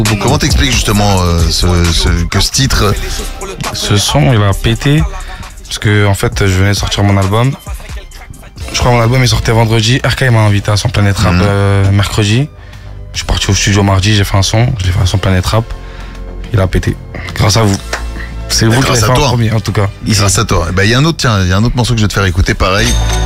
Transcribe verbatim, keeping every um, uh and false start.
Comment t'expliques justement euh, ce, ce, que ce titre... Ce son, il a pété. Parce que, en fait, je venais de sortir mon album. Je crois que mon album est sorti vendredi. R K m'a invité à son Planète Rap mmh. euh, mercredi. Je suis parti au studio mardi, j'ai fait un son. Je l'ai fait à son Planète Rap. Il a pété. Grâce à vous. C'est vous qui l'avez fait en premier, en tout cas. Grâce à toi. Il ben, y a un autre, tiens, il y a un autre morceau que je vais te faire écouter, pareil.